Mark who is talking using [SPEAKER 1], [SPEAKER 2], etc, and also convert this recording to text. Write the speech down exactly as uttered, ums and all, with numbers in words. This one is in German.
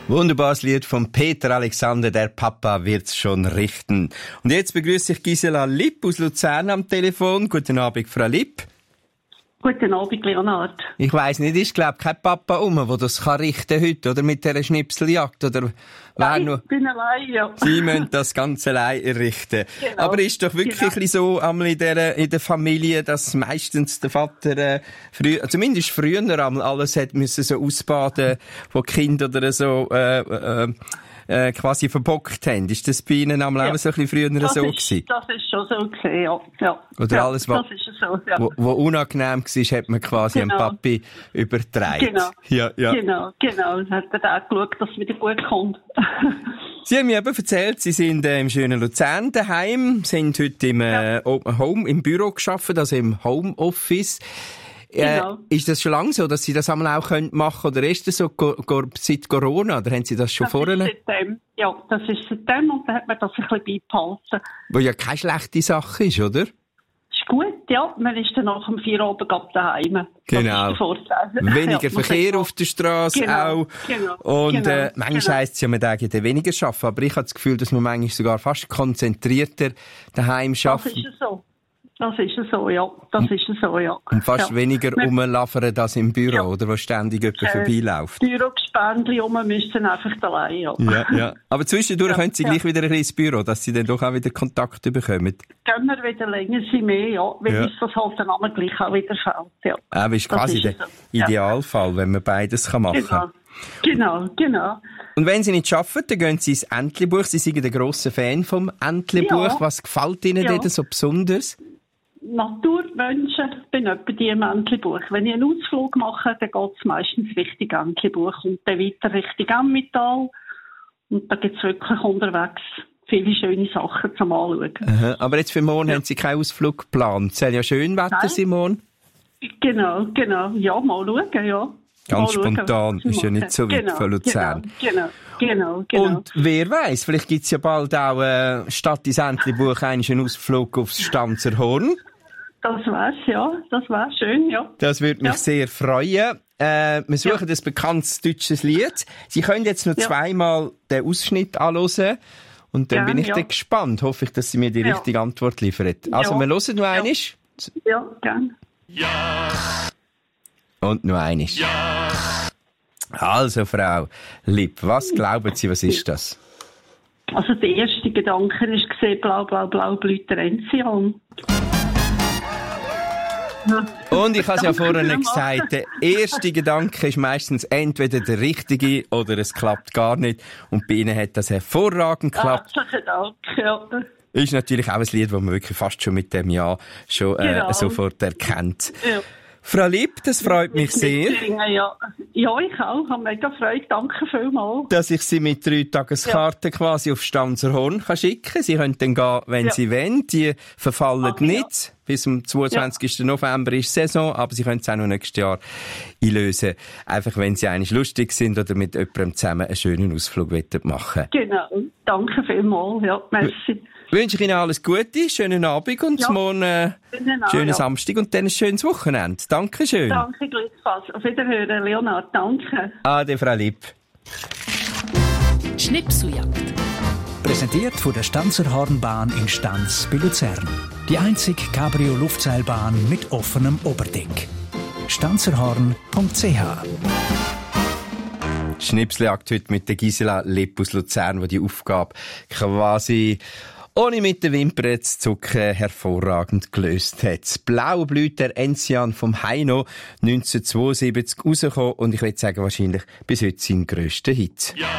[SPEAKER 1] Wunderbares Lied von Peter Alexander, der Papa wird's schon richten. Und jetzt begrüße ich Gisela Lipp aus Luzern am Telefon. Guten Abend, Frau Lipp.
[SPEAKER 2] Guten Abend, Leonhard.
[SPEAKER 1] Ich weiss nicht, ist glaube kein Papa um, der das kann richten heute, oder mit dieser Schnipseljagd, oder
[SPEAKER 2] Nein,
[SPEAKER 1] nur...
[SPEAKER 2] ich bin allein, ja.
[SPEAKER 1] Sie müssen das ganz allein richten.
[SPEAKER 2] Genau.
[SPEAKER 1] Aber ist doch wirklich
[SPEAKER 2] Genau.
[SPEAKER 1] ein bisschen so einmal in der, in der Familie, dass meistens der Vater, äh, früh, zumindest früher einmal alles hat müssen so ausbaden, wo die Kinder oder so, äh, äh, äh, quasi verbockt haben. Ist das bei Ihnen einmal
[SPEAKER 2] Ja.
[SPEAKER 1] auch so ein bisschen früher
[SPEAKER 2] Das
[SPEAKER 1] so
[SPEAKER 2] ist,
[SPEAKER 1] gewesen?
[SPEAKER 2] das ist schon so gewesen, ja. ja.
[SPEAKER 1] Oder
[SPEAKER 2] ja,
[SPEAKER 1] alles, was,
[SPEAKER 2] das ist so, ja.
[SPEAKER 1] wo, wo unangenehm war, hat man quasi
[SPEAKER 2] Genau.
[SPEAKER 1] am Papi übertragen.
[SPEAKER 2] Genau.
[SPEAKER 1] Ja, ja.
[SPEAKER 2] Genau, genau. Dann hat er da geschaut, dass es wieder gut kommt.
[SPEAKER 1] Sie haben mir eben erzählt, Sie sind äh, im schönen Luzern daheim, sind heute im, äh, Home, im Büro gearbeitet, also im Homeoffice. Äh,
[SPEAKER 2] Genau.
[SPEAKER 1] Ist das schon lange so, dass Sie das einmal auch können machen oder ist das so go, go, seit Corona oder haben Sie das schon
[SPEAKER 2] Das
[SPEAKER 1] vorher?
[SPEAKER 2] ist seitdem, ja, das ist seitdem und dann hat man das ein bisschen beibehalten.
[SPEAKER 1] Was ja keine schlechte Sache ist, oder?
[SPEAKER 2] Ist gut, ja. Man ist dann nach dem Feierabend ab daheim.
[SPEAKER 1] Genau.
[SPEAKER 2] Das ist der Vorteil.
[SPEAKER 1] Weniger
[SPEAKER 2] Ja, man
[SPEAKER 1] Verkehr
[SPEAKER 2] sagt,
[SPEAKER 1] auf der Straße
[SPEAKER 2] Genau,
[SPEAKER 1] auch.
[SPEAKER 2] genau,
[SPEAKER 1] Und
[SPEAKER 2] genau,
[SPEAKER 1] äh, manchmal
[SPEAKER 2] genau.
[SPEAKER 1] heisst es ja, man darf ja weniger arbeiten, aber ich habe das Gefühl, dass man manchmal sogar fast konzentrierter daheim
[SPEAKER 2] Das
[SPEAKER 1] arbeitet.
[SPEAKER 2] ist so. Das ist so, ja. Das ist so, ja.
[SPEAKER 1] Und fast
[SPEAKER 2] ja.
[SPEAKER 1] weniger
[SPEAKER 2] Wir-
[SPEAKER 1] rumlaufen als im Büro,
[SPEAKER 2] Ja.
[SPEAKER 1] oder? Wo ständig jemand
[SPEAKER 2] Äh,
[SPEAKER 1] vorbeiläuft.
[SPEAKER 2] Bürogespendli rum müssten einfach allein, ja.
[SPEAKER 1] Ja, ja. Aber zwischendurch
[SPEAKER 2] Ja,
[SPEAKER 1] können Sie
[SPEAKER 2] ja.
[SPEAKER 1] gleich wieder ein bisschen ins Büro, dass Sie dann doch auch wieder Kontakt bekommen.
[SPEAKER 2] Gehen wir wieder länger sind mehr, ja. Weil
[SPEAKER 1] Ja.
[SPEAKER 2] uns das halt dann aber gleich auch wieder fällt, ja.
[SPEAKER 1] Auch ist
[SPEAKER 2] Das
[SPEAKER 1] quasi
[SPEAKER 2] ist
[SPEAKER 1] der
[SPEAKER 2] so. Ja.
[SPEAKER 1] Idealfall, wenn man beides kann machen kann.
[SPEAKER 2] Genau. Genau, genau.
[SPEAKER 1] Und wenn Sie nicht arbeiten, dann gehen Sie ins Entlebuch. Sie sind ein grosser Fan vom Entlebuch.
[SPEAKER 2] Ja.
[SPEAKER 1] Was gefällt Ihnen
[SPEAKER 2] Ja.
[SPEAKER 1] dort so besonders?
[SPEAKER 2] Naturmenschen, ich bin etwa die im Entlebuch. Wenn ich einen Ausflug mache, dann geht es meistens Richtung Entlebuch und dann weiter Richtung Emmental. Und da gibt es wirklich unterwegs viele schöne Sachen zum Anschauen.
[SPEAKER 1] Aha. Aber jetzt für morgen
[SPEAKER 2] Ja.
[SPEAKER 1] haben Sie keinen Ausflug geplant. Es soll ja schön Wetter
[SPEAKER 2] Nein.
[SPEAKER 1] sein morgen.
[SPEAKER 2] Genau, genau. Ja, mal schauen, ja.
[SPEAKER 1] Ganz
[SPEAKER 2] Mal schauen,
[SPEAKER 1] spontan,
[SPEAKER 2] was wir
[SPEAKER 1] ist ja nicht
[SPEAKER 2] machen.
[SPEAKER 1] so weit
[SPEAKER 2] Genau,
[SPEAKER 1] von Luzern.
[SPEAKER 2] Genau, genau, genau.
[SPEAKER 1] Und wer weiß, vielleicht gibt es ja bald auch äh, statt ins Entlebuch einen Ausflug aufs Stanzerhorn.
[SPEAKER 2] Das wär's, ja. Das wär's schön, ja.
[SPEAKER 1] Das würde mich
[SPEAKER 2] Ja.
[SPEAKER 1] sehr freuen. Äh, wir suchen ein bekanntes deutsches Lied. Sie können jetzt noch
[SPEAKER 2] Ja.
[SPEAKER 1] zweimal den Ausschnitt anhören. Und dann
[SPEAKER 2] Gern,
[SPEAKER 1] bin ich
[SPEAKER 2] ja.
[SPEAKER 1] dann gespannt. Hoffe ich, dass Sie mir die
[SPEAKER 2] Ja.
[SPEAKER 1] richtige Antwort liefern. Also,
[SPEAKER 2] Ja.
[SPEAKER 1] wir hören noch einmal.
[SPEAKER 2] Ja, gern.
[SPEAKER 1] Und noch einmal. Also, Frau Lipp, was glauben Sie, was ist das?
[SPEAKER 2] Also der erste Gedanke ist gesehen, blau, blau, blau blüht der Enzian.
[SPEAKER 1] Und ich habe es ja
[SPEAKER 2] Danke
[SPEAKER 1] vorhin
[SPEAKER 2] vielmals.
[SPEAKER 1] gesagt, der erste Gedanke ist meistens entweder der richtige oder es klappt gar nicht. Und bei Ihnen hat das hervorragend geklappt.
[SPEAKER 2] Herzlichen Dank, ja.
[SPEAKER 1] Ist natürlich auch ein Lied, das man wirklich fast schon mit dem Jahr schon äh,
[SPEAKER 2] Genau.
[SPEAKER 1] sofort erkennt.
[SPEAKER 2] ja.
[SPEAKER 1] Frau Lipp, das freut mich sehr,
[SPEAKER 2] Mitsingen, Ja. ja, ich auch. Habe mega Freude. Danke vielmals.
[SPEAKER 1] dass ich Sie mit drei Tageskarten quasi auf Stanzerhorn kann schicken. Sie können dann gehen, wenn
[SPEAKER 2] Ja.
[SPEAKER 1] Sie wollen. Die verfallen
[SPEAKER 2] Ach, ja.
[SPEAKER 1] nicht. Bis zum zweiundzwanzigsten November ist Saison, aber Sie können es auch noch nächstes Jahr einlösen. Einfach, wenn Sie eigentlich lustig sind oder mit jemandem zusammen einen schönen Ausflug machen.
[SPEAKER 2] Genau. Danke vielmals. Ja, merci.
[SPEAKER 1] Wünsche ich Ihnen alles Gute, schönen Abend und
[SPEAKER 2] Ja.
[SPEAKER 1] morgen äh,
[SPEAKER 2] Ihnen auch,
[SPEAKER 1] schönen
[SPEAKER 2] ja.
[SPEAKER 1] Samstag und dann ein schönes Wochenende. Dankeschön.
[SPEAKER 2] Danke gleichfalls. Auf Wiederhören, Leonhard. Danke.
[SPEAKER 1] Ade, Frau Lipp.
[SPEAKER 3] Schnipseljagd.
[SPEAKER 4] Präsentiert von der Stanzerhornbahn in Stanz bei Luzern. Die einzige Cabrio-Luftseilbahn mit offenem Oberdeck. stanzerhorn punkt c h
[SPEAKER 1] Schnipseljagd heute mit der Gisela Lipp aus Luzern, die die Aufgabe quasi ohne mit den Wimpern zu zucken hervorragend gelöst hat. Das blaue Blüt der Enzian vom Heino neunzehnhundertzweiundsiebzig rausgekommen und ich würde sagen wahrscheinlich bis heute sein grösster Hit. Ja.